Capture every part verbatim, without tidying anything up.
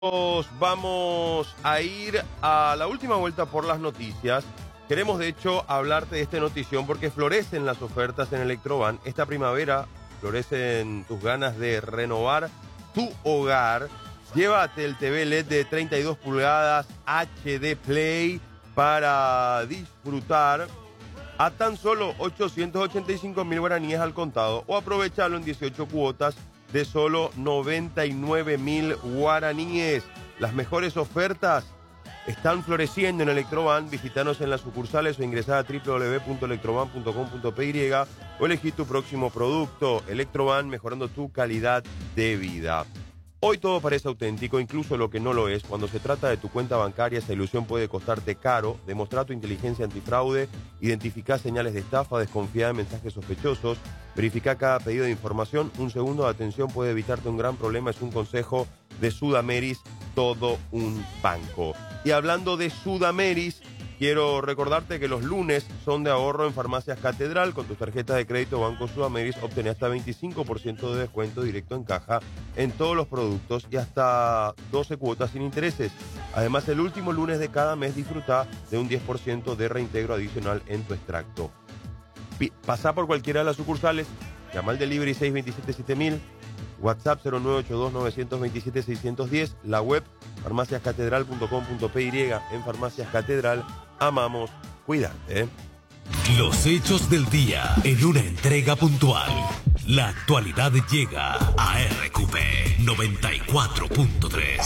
Vamos a ir a la última vuelta por las noticias. Queremos de hecho hablarte de esta notición porque florecen las ofertas en Electroban. Esta primavera florecen tus ganas de renovar tu hogar. Llévate el T V L E D de treinta y dos pulgadas H D Play para disfrutar a tan solo ochocientos ochenta y cinco mil guaraníes al contado o aprovecharlo en dieciocho cuotas de solo noventa y nueve mil guaraníes. Las mejores ofertas están floreciendo en Electroban. Visítanos en las sucursales o ingresar a doble u doble u doble u punto electroban punto com punto p y o elegí tu próximo producto. Electroban, mejorando tu calidad de vida. Hoy todo parece auténtico, incluso lo que no lo es. Cuando se trata de tu cuenta bancaria, esa ilusión puede costarte caro. Demostrar tu inteligencia antifraude, identificar señales de estafa, desconfiar de mensajes sospechosos, verificar cada pedido de información. Un segundo de atención puede evitarte un gran problema. Es un consejo de Sudameris, todo un banco. Y hablando de Sudameris, quiero recordarte que los lunes son de ahorro en Farmacias Catedral. Con tus tarjetas de crédito Banco Sudameris obtenés hasta veinticinco por ciento de descuento directo en caja en todos los productos y hasta doce cuotas sin intereses. Además, el último lunes de cada mes disfruta de un diez por ciento de reintegro adicional en tu extracto. Pasá por cualquiera de las sucursales, llama al delivery seis dos siete siete mil, WhatsApp cero nueve ocho dos nueve dos siete seis uno cero, la web farmacias catedral punto com punto p y. En Farmacias Catedral amamos cuidarte. Los hechos del día en una entrega puntual. La actualidad llega a R Q P noventa y cuatro punto tres.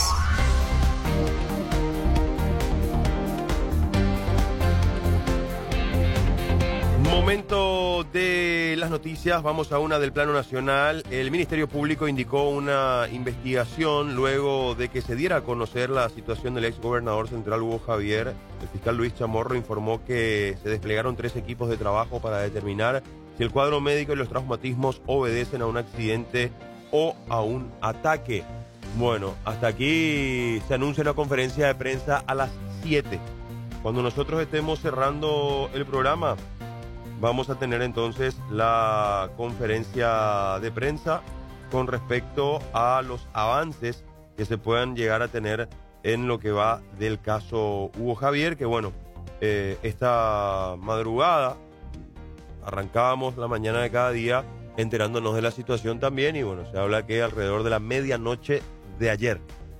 Momento de las noticias, vamos a una del plano nacional. El Ministerio Público indicó una investigación luego de que se diera a conocer la situación del ex gobernador central Hugo Javier. El fiscal Luis Chamorro informó que se desplegaron tres equipos de trabajo para determinar si el cuadro médico y los traumatismos obedecen a un accidente o a un ataque. Bueno, hasta aquí se anuncia una conferencia de prensa a las siete. Cuando nosotros estemos cerrando el programa, vamos a tener entonces la conferencia de prensa con respecto a los avances que se puedan llegar a tener en lo que va del caso Hugo Javier, que bueno, eh, esta madrugada arrancábamos la mañana de cada día enterándonos de la situación también y bueno, se habla que alrededor de la medianoche de ayer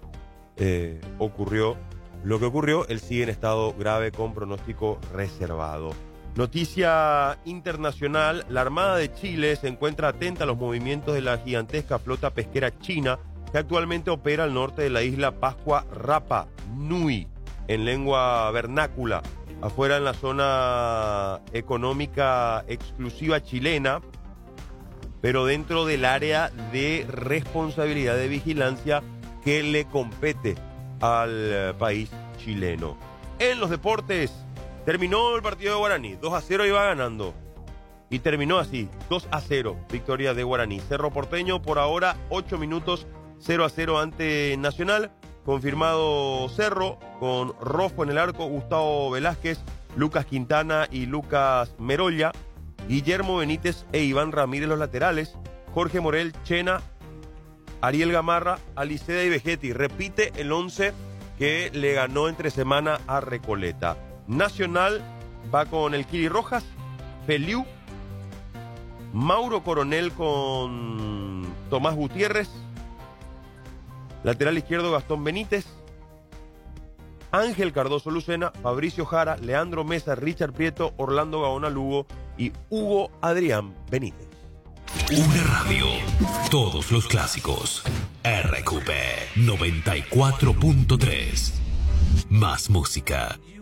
eh, ocurrió lo que ocurrió. Él sigue en estado grave con pronóstico reservado. Noticia internacional, la Armada de Chile se encuentra atenta a los movimientos de la gigantesca flota pesquera china que actualmente opera al norte de la isla Pascua Rapa Nui, en lengua vernácula, afuera en la zona económica exclusiva chilena, pero dentro del área de responsabilidad de vigilancia que le compete al país chileno. En los deportes, terminó el partido de Guaraní, dos a cero iba ganando. Y terminó así, dos a cero, victoria de Guaraní. Cerro Porteño por ahora, ocho minutos, cero a cero ante Nacional. Confirmado Cerro, con Rojo en el arco, Gustavo Velázquez, Lucas Quintana y Lucas Merolla. Guillermo Benítez e Iván Ramírez los laterales. Jorge Morel, Chena, Ariel Gamarra, Aliceda y Vegetti. Repite el once que le ganó entre semana a Recoleta. Nacional va con el Kiri Rojas, Feliu, Mauro Coronel con Tomás Gutiérrez, lateral izquierdo Gastón Benítez, Ángel Cardoso Lucena, Fabricio Jara, Leandro Mesa, Richard Prieto, Orlando Gaona Lugo y Hugo Adrián Benítez. Una radio, todos los clásicos. R Q P noventa y cuatro punto tres. Más música.